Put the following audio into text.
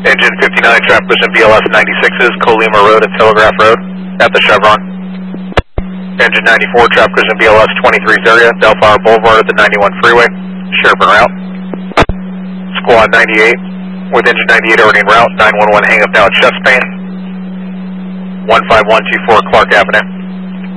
Engine 59, traffic position BLS 96s, Colima Road and Telegraph Road at the Chevron. Engine 94, traffic position BLS 23's area, Bellflower Boulevard at the 91 freeway, Sherburne route. Squad 98, with engine 98 already en route, 911 hang up now at Chef's Pane, 15124 Clark Avenue.